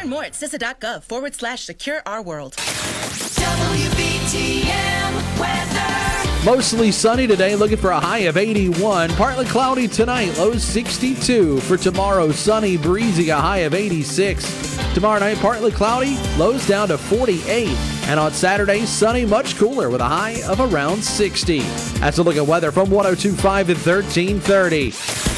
Learn more at CISA.gov/secure our world. WBTM weather. Mostly sunny today, looking for a high of 81. Partly cloudy tonight, lows 62. For tomorrow, sunny, breezy, a high of 86. Tomorrow night, partly cloudy, lows down to 48. And on Saturday, sunny, much cooler with a high of around 60. That's a look at weather from 102.5 at 1330.